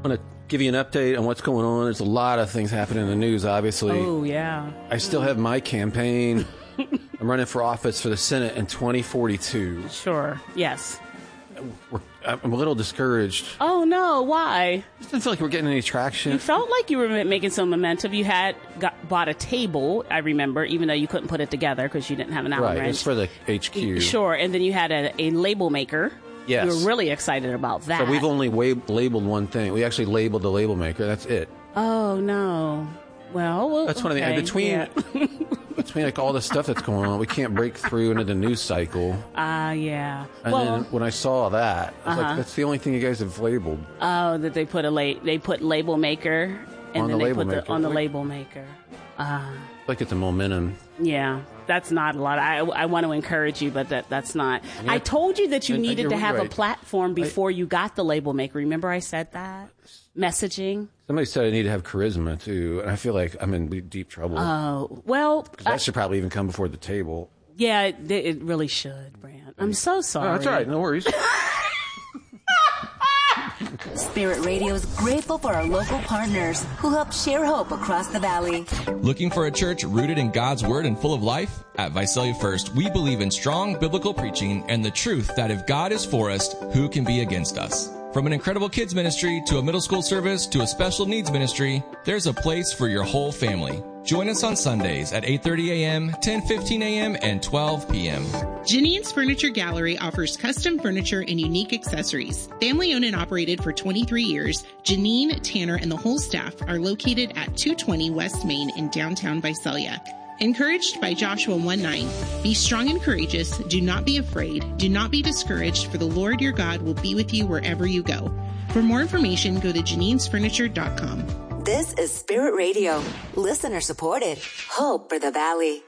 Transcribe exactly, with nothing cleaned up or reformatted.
want to give you an update on what's going on. There's a lot of things happening in the news, obviously. Oh, yeah. I still have my campaign. I'm running for office for the Senate in twenty forty-two. Sure, yes. We're, I'm a little discouraged. Oh, no, why? I just didn't feel like we're getting any traction. You felt like you were making some momentum. You had got, bought a table, I remember, even though you couldn't put it together because you didn't have an Allen Right, wrench. it's for the H Q. Sure, and then you had a, a label maker. Yes. You were really excited about that. So we've only wa- labeled one thing. We actually labeled the label maker. That's it. Oh, no. Well, well that's okay. one of the between yeah. between like all the stuff that's going on, we can't break through into the news cycle. Ah, uh, yeah. And well, then when I saw that, I was uh-huh. like, that's the only thing you guys have labeled. Oh, that they put a la- they put label maker and on then the they label put maker. the on the like, label maker. Uh, like it's a momentum. Yeah, that's not a lot. I I want to encourage you, but that that's not. Yeah. I told you that you And, needed you're to have right. a platform before I, you got the label maker. Remember I said that? Messaging. Somebody said I need to have charisma too, and I feel like I'm in deep trouble. Oh, uh, well. That I, should probably even come before the table. Yeah, it, it really should, Brand. I'm so sorry. Oh, that's all right. No worries. Spirit Radio is grateful for our local partners who help share hope across the valley. Looking for a church rooted in God's Word and full of life? At Visalia First, we believe in strong biblical preaching and the truth that if God is for us, who can be against us? From an incredible kids ministry to a middle school service to a special needs ministry, there's a place for your whole family. Join us on Sundays at eight thirty a.m., ten fifteen a.m., and twelve p.m. Janine's Furniture Gallery offers custom furniture and unique accessories. Family owned and operated for twenty-three years, Janine, Tanner, and the whole staff are located at two twenty West Main in downtown Visalia. Encouraged by Joshua one nine, be strong and courageous, do not be afraid, do not be discouraged, for the Lord your God will be with you wherever you go. For more information, go to janines furniture dot com. This is Spirit Radio, listener supported, hope for the valley.